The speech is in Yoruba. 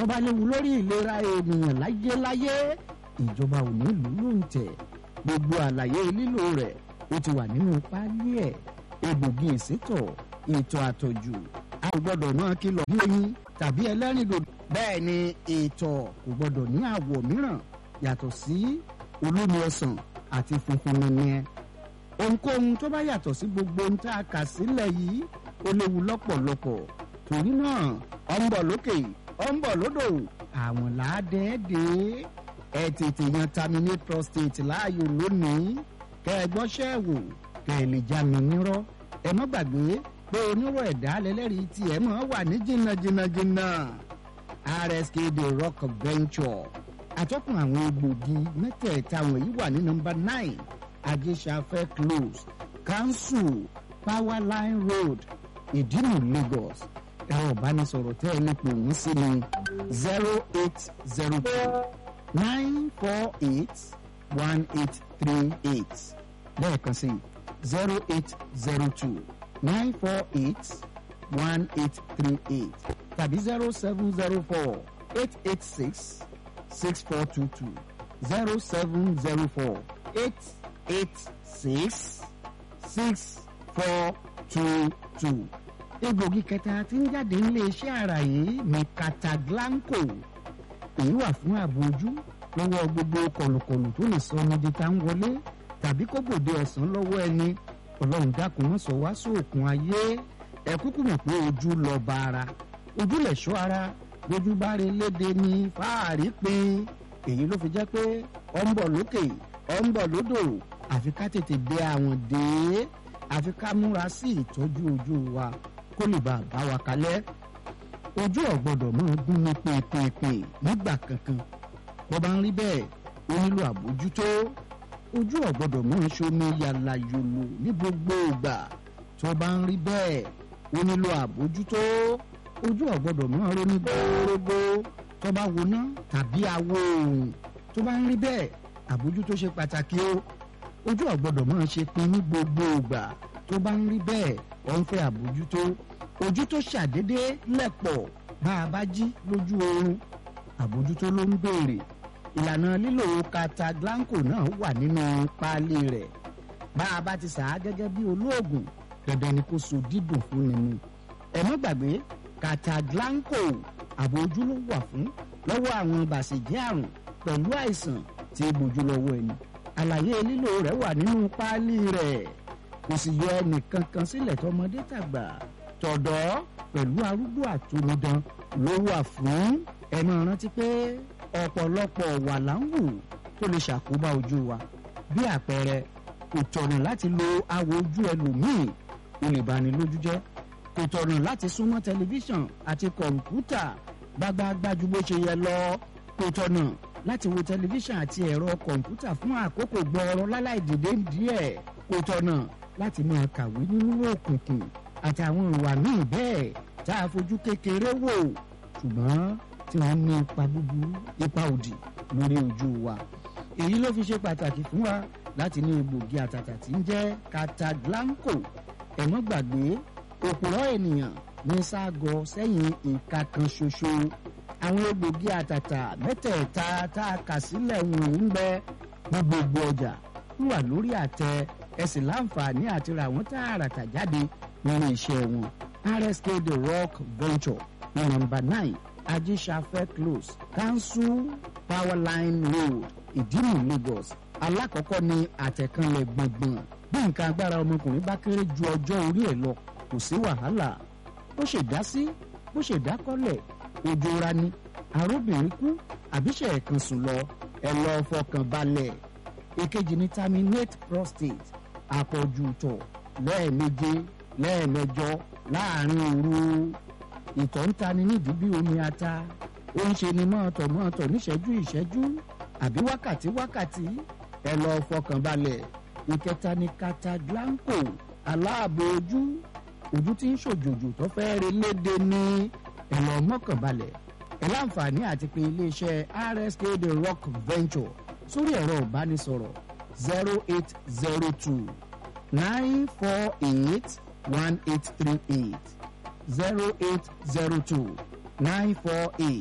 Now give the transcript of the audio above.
bá léwu lórí ìlera ènìyàn láyéláyé ìjọba ò ní lù ú lóǹtẹ̀ gbogbo àlàyé lílò rẹ̀ ó ti wà nínú páálí ẹ̀ egbògi ìsétọ̀ ìtọ̀ àtọ̀jù a kò gbọ́dọ̀ náà kìlọ̀ bí oyin tàbí ẹlẹ́rìndòdò bẹ́ẹ̀ ni ìtọ̀ kò gbọ́dọ̀ ní àwọ̀ mìíràn yàtọ̀ sí olómi ọsàn àti funfun nìyẹn ohunkóhun tó bá yàtọ̀ sí gbogbo ohun tá a kà sílẹ̀ yìí ó léwu lọ́pọ̀lọpọ̀ torí náà ó ń bọ̀ lókè ó ń bọ̀ lódò àwọn làádẹ́ẹ́dẹ́ ẹ tètè yan terminate prostate láàyò lónìí kẹ́ ẹ gbọ́ṣẹ́ wò kẹ́ ẹ lè já mi nírọ́ ẹ má gbàgbé pé onírọ̀ ẹ̀dá lẹ́lẹ́rìí tí ẹ máa wà ní jìnnàjìnnàjìnnà RSK The Rock Venture àtọ́kùn àwọn egbògi mẹ́tẹ̀ẹ̀ta wọ̀nyí wà ní nọ́mbà 9 Ajésafẹ́ Close Council Powerline Road Ìdínú Lagos ẹ̀rọ ìbánisọ̀rọ̀ tẹ́ ẹ lè pè wọ́n sí ní 0802-948-1838 lẹ́ẹ̀kan sí 0802-948-1838 tàbí 0704-886-6422 0704-886-6422. Egbògi kẹta tí ń jáde nílé iṣẹ́ ara yìí ní Cataglanco èyí wà fún ààbò ojú lọ́wọ́ gbogbo kọ̀lùkọ̀lù tó lè sọ ọmọdé tá ń wọlé tàbí kó gbòde ọ̀sán lọ́wọ́ ẹni ọlọ́run dákun wọ́n sọ wá sóòkun ayé ẹ kúkú mọ̀ pé ojú lọ bá ara ojú lẹ̀ ṣọ́ ara lójú bá rí léde ní fáàrí pin èyí ló fi jẹ́ pé ọ ń bọ̀ lókè ọ ń bọ̀ lódò àfi ká tètè dé àwọn dé àfi ká múra sí ìtọ́jú ojú wa kó lè bá bá wa kalẹ̀ ojú ọ̀gbọ́dọ̀ máa gún ní pèpèpè nígbà kankan bó bá ń rí bẹ́ẹ̀ ó nílò àbójútó ojú ọ̀gbọ́dọ̀ máa ṣomi yàlà yòlò ní gbogbo ìgbà tó bá ń rí bẹ́ẹ̀ ó nílò àbójútó ojú ọ̀gbọ́dọ̀ máa ronú gbogbo tó bá woná tàbí awo òòrùn tó bá ń rí bẹ́ẹ̀ àbójútó ṣe pàtàkì o ojú ọ̀gbọ́dọ̀ máa ṣe pin ní gbogbo ìgbà tó bá ń rí bẹ́ẹ̀ ó ń fẹ́ àbójútó ojú tó ṣàdédé lẹ̀pọ̀ bá a bá jí lójú oorun àbójútó ló ń béèrè ìlànà lílo Cataglanco náà wà nínú páálí rẹ̀ bá a bá ti sà á gẹ́gẹ́ bí olóògùn dandan ni kó so dídùn fún ni mu ẹ má gbàgbé Cataglanco ààbò ojú ló wà fún lọ́wọ́ àwọn bàṣẹ̀jẹ́ àrùn pẹ̀lú àìsàn tí gbójú lọ́wọ́ ẹni àlàyé lílo rẹ̀ wà nínú páálí rẹ̀ kò sì yọ ẹnìkankan sílẹ̀ tọmọdé tàgbà tọ̀dọ́ pẹ̀lú arúgbó àtòmídán ló wà fún ẹ máa rántí pé ọ̀pọ̀lọpọ̀ wà láǹwù tó lè ṣàkóbá ojú wa bí àpẹẹrẹ kò tọ̀nà láti lo awò ojú ẹlòmíì ó lè bani lójú jẹ́ kò tọ̀nà láti súnmọ́ tẹlifíṣàn àti kọ̀ǹpútà gbágbáágbá ju bó ṣe yẹ lọ kò tọ̀nà láti wo tẹlifíṣàn àti ẹ̀rọ kọ̀ǹpútà fún àkókò gbọ́ọ̀rọ̀ láláì dìde díẹ̀ kò tọ̀nà láti máa kàwé nínú òkùnkùn àtàwọn ìwà míì bẹ́ẹ̀ tá a fojú kékeré wò ṣùgbọ́n tí wọ́n ní ipa búburú ipa òdì lórí ojú wa èyí ló fi ṣe pàtàkì fún wa láti ní egbògi àtàtà tí ń jẹ́ Cataglanco ẹ má gbàgbé òpùrọ́ ènìyàn ní ságọ sẹ́yìn ìka kan ṣoṣo àwọn egbògi àtàtà mẹ́tẹ̀ẹ̀ta tá a kà sílẹ̀ wọ̀nyí ń bẹ ní gbogbo ọjà wà lórí àtẹ ẹ sì láǹfààní àti ra wọ́n tààràtà jáde nínú iṣẹ́ wọn RSK The Rock Venture ní nọ́mbà 9 Ajésafẹ́ Close Council Powerline Road Ìdínú Lagos alákọ̀ọ́kọ́ ní àtẹ̀kànlẹ̀ gbọ̀ngbọ̀n bí nǹkan agbára ọmọkùnrin bá kéré ju ọjọ́ orí ẹ̀ lọ kò sí wàhálà bó ṣe dá sí bó ṣe dákọ́lẹ̀ ojú ra ni arúbìnrin kú àbíṣe ẹ̀kan sùn lọ ẹ lọ fọkàn balẹ̀ èkejì ní terminate prostate àpọ̀jù tọ̀ lẹ́ẹ̀méje lẹ́ẹ̀mẹjọ láàrin òru ìtọ̀ ń tani nídìí bí omi ata ó ń ṣe ni mọ́ọ̀tọ̀ níṣẹ́jú ìṣẹ́jú àbí wákàtí ẹ lọ fọkàn balẹ̀ ìkẹta ní Cataglanco aláàbò ojú tí ń ṣòjòjò tó fẹ́ re léde ní ẹ lọ mọ́kàn balẹ̀ ẹ láǹfààní àti pé iléeṣẹ́ RSK The Rock Venture sórí ẹ̀rọ ìbánisọ̀rọ̀ 0802 948 1838 0802 948